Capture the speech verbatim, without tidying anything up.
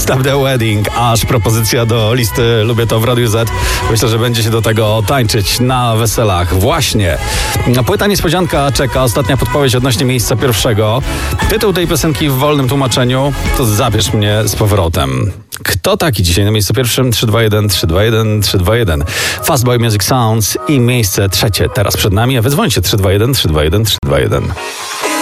Stop the Wedding, aż propozycja do listy Lubię to w Radiu Z. Myślę, że będzie się do tego tańczyć na weselach. Właśnie. Płyta Niespodzianka czeka. Ostatnia podpowiedź odnośnie miejsca pierwszego. Tytuł tej piosenki w wolnym tłumaczeniu to Zabierz mnie z powrotem. Kto taki dzisiaj na miejscu pierwszym? trzy dwa jeden, trzy dwa jeden, trzy dwa jeden. Fastboy Music Sounds i miejsce trzecie teraz przed nami, a wy dzwońcie trzy dwa jeden, trzy dwa jeden, trzy dwa jeden.